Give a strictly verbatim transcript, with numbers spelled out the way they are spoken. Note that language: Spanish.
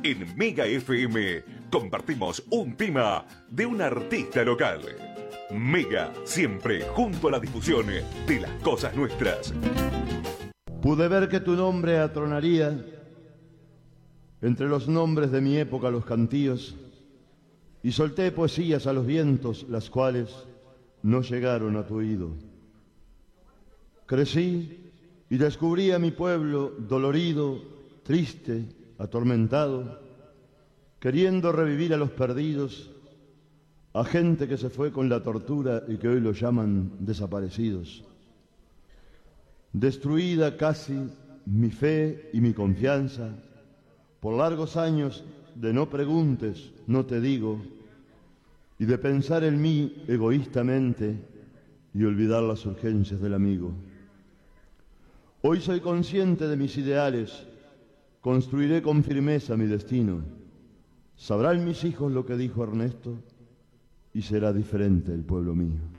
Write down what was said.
En Mega F M compartimos un tema de un artista local. Mega, siempre junto a la difusión de las cosas nuestras. Pude ver que tu nombre atronaría entre los nombres de mi época, los cantíos, y solté poesías a los vientos, las cuales no llegaron a tu oído. Crecí y descubrí a mi pueblo dolorido, triste, atormentado, queriendo revivir a los perdidos, a gente que se fue con la tortura y que hoy lo llaman desaparecidos. Destruida casi mi fe y mi confianza, por largos años de no preguntes, no te digo, y de pensar en mí egoístamente y olvidar las urgencias del amigo. Hoy soy consciente de mis ideales, construiré con firmeza mi destino. Sabrán mis hijos lo que dijo Ernesto y será diferente el pueblo mío.